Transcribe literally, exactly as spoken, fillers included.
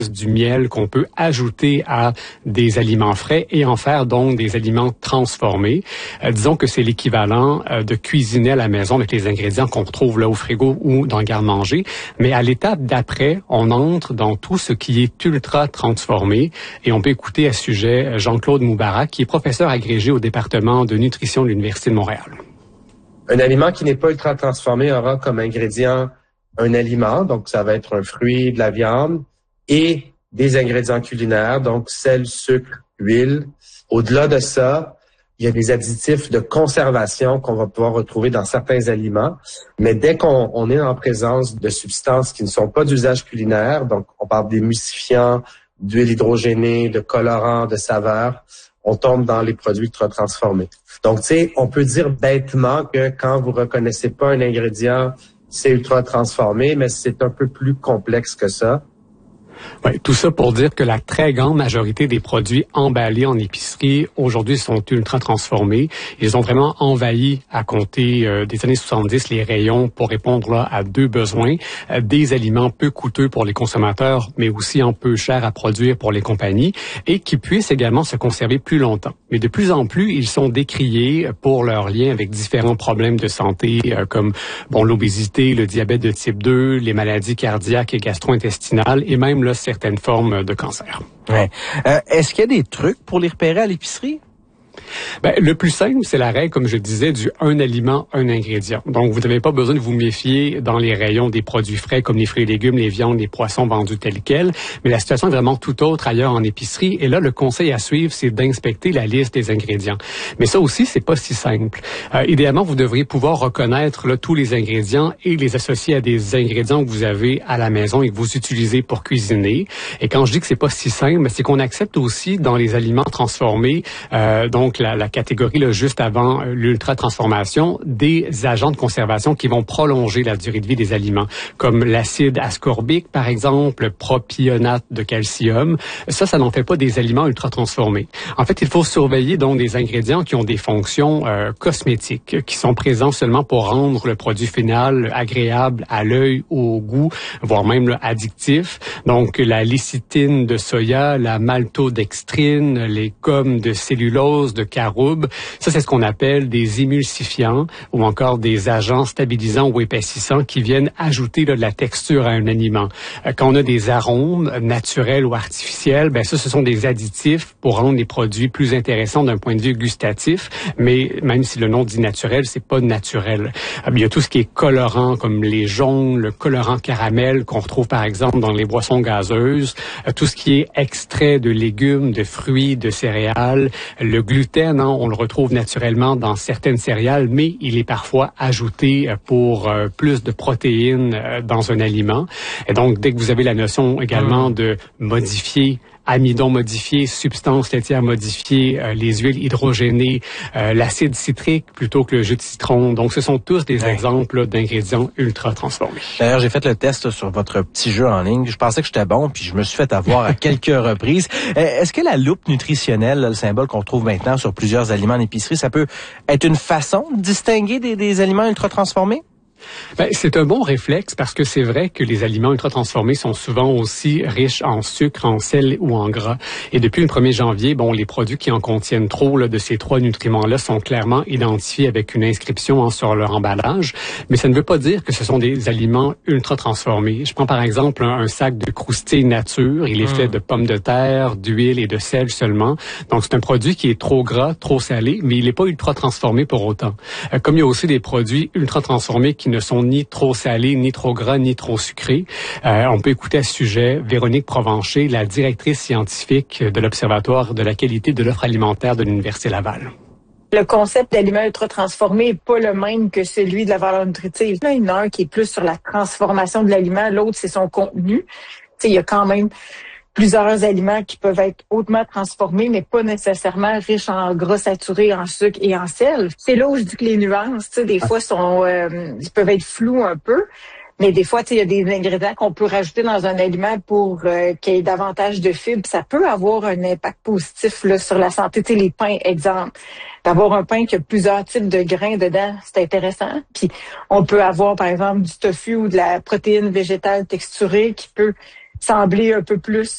du miel qu'on peut ajouter à des aliments frais et en faire donc des aliments transformés. Euh, disons que c'est l'équivalent euh, de cuisiner à la maison avec les ingrédients qu'on retrouve là au frigo ou dans le garde-manger. Mais à l'étape d'après, on entre dans tout ce qui est ultra transformé et on peut écouter à ce sujet Jean-Claude Moubarak, qui est professeur agrégé au département de nutrition de l'Université de Montréal. Un aliment qui n'est pas ultra transformé aura comme ingrédient un aliment, donc ça va être un fruit, de la viande, et des ingrédients culinaires, donc sel, sucre, huile. Au-delà de ça, il y a des additifs de conservation qu'on va pouvoir retrouver dans certains aliments. Mais dès qu'on on est en présence de substances qui ne sont pas d'usage culinaire, donc on parle d'émulsifiants, d'huile hydrogénée, de colorants, de saveurs, on tombe dans les produits ultra transformés. Donc, tu sais, on peut dire bêtement que quand vous reconnaissez pas un ingrédient, c'est ultra transformé, mais c'est un peu plus complexe que ça. Oui, tout ça pour dire que la très grande majorité des produits emballés en épicerie aujourd'hui sont ultra transformés. Ils ont vraiment envahi à compter euh, des années soixante-dix les rayons pour répondre là, à deux besoins, euh, des aliments peu coûteux pour les consommateurs, mais aussi un peu chers à produire pour les compagnies et qui puissent également se conserver plus longtemps. Mais de plus en plus, ils sont décriés pour leur lien avec différents problèmes de santé euh, comme bon l'obésité, le diabète de type deux, les maladies cardiaques et gastro-intestinales et même là, certaines formes de cancer. Ouais. Euh, est-ce qu'il y a des trucs pour les repérer à l'épicerie? Ben, le plus simple, c'est la règle, comme je disais, du un aliment, un ingrédient. Donc, vous n'avez pas besoin de vous méfier dans les rayons des produits frais comme les fruits et légumes, les viandes, les poissons vendus tels quels. Mais la situation est vraiment tout autre ailleurs en épicerie. Et là, le conseil à suivre, c'est d'inspecter la liste des ingrédients. Mais ça aussi, c'est pas si simple. Euh, idéalement, vous devriez pouvoir reconnaître là, tous les ingrédients et les associer à des ingrédients que vous avez à la maison et que vous utilisez pour cuisiner. Et quand je dis que c'est pas si simple, c'est qu'on accepte aussi dans les aliments transformés, euh, donc la, la catégorie là, juste avant euh, l'ultra-transformation, des agents de conservation qui vont prolonger la durée de vie des aliments, comme l'acide ascorbique, par exemple, le propionate de calcium. Ça, ça n'en fait pas des aliments ultra-transformés. En fait, il faut surveiller donc des ingrédients qui ont des fonctions euh, cosmétiques, qui sont présents seulement pour rendre le produit final agréable à l'œil, au goût, voire même là, addictif. Donc, la lécithine de soya, la maltodextrine, les gommes de cellulose, de caroube. Ça, c'est ce qu'on appelle des émulsifiants ou encore des agents stabilisants ou épaississants qui viennent ajouter là, de la texture à un aliment. Euh, quand on a des arômes naturels ou artificiels, ben ça, ce sont des additifs pour rendre les produits plus intéressants d'un point de vue gustatif, mais même si le nom dit naturel, c'est pas naturel. Euh, il y a tout ce qui est colorant, comme les jaunes, le colorant caramel qu'on retrouve par exemple dans les boissons gazeuses, euh, tout ce qui est extrait de légumes, de fruits, de céréales, le gluten, hein, on le retrouve naturellement dans certaines céréales, mais il est parfois ajouté pour euh, plus de protéines euh, dans un aliment. Et donc, dès que vous avez la notion également mmh. de modifier, amidon modifié, substances laitières modifiées, euh, les huiles hydrogénées, euh, l'acide citrique plutôt que le jus de citron. Donc, ce sont tous des ouais. exemples là, d'ingrédients ultra transformés. D'ailleurs, j'ai fait le test sur votre petit jeu en ligne. Je pensais que j'étais bon, puis je me suis fait avoir à quelques reprises. Est-ce que la loupe nutritionnelle, le symbole qu'on trouve maintenant sur plusieurs aliments en épicerie, ça peut être une façon de distinguer des, des aliments ultra transformés? Ben, c'est un bon réflexe parce que c'est vrai que les aliments ultra-transformés sont souvent aussi riches en sucre, en sel ou en gras. Et depuis le premier janvier, bon, les produits qui en contiennent trop là, de ces trois nutriments-là sont clairement identifiés avec une inscription hein, sur leur emballage. Mais ça ne veut pas dire que ce sont des aliments ultra-transformés. Je prends par exemple un, un sac de croustilles nature. Il est mmh. fait de pommes de terre, d'huile et de sel seulement. Donc, c'est un produit qui est trop gras, trop salé, mais il n'est pas ultra-transformé pour autant. Euh, comme il y a aussi des produits ultra-transformés qui ne sont ni trop salés, ni trop gras, ni trop sucrés. Euh, on peut écouter à ce sujet Véronique Provencher, la directrice scientifique de l'Observatoire de la qualité de l'offre alimentaire de l'Université Laval. Le concept d'aliment ultra transformé n'est pas le même que celui de la valeur nutritive. Là, il y en a un qui est plus sur la transformation de l'aliment, l'autre, c'est son contenu. T'sais, il y a quand même plusieurs aliments qui peuvent être hautement transformés, mais pas nécessairement riches en gras saturés, en sucre et en sel. C'est là où je dis que les nuances, tu sais, des fois, sont, euh, ils peuvent être flous un peu. Mais des fois, tu sais, il y a des ingrédients qu'on peut rajouter dans un aliment pour euh, qu'il y ait davantage de fibres. Ça peut avoir un impact positif là, sur la santé. Tu sais, les pains, exemple. D'avoir un pain qui a plusieurs types de grains dedans, c'est intéressant. Puis, on peut avoir, par exemple, du tofu ou de la protéine végétale texturée qui peut sembler un peu plus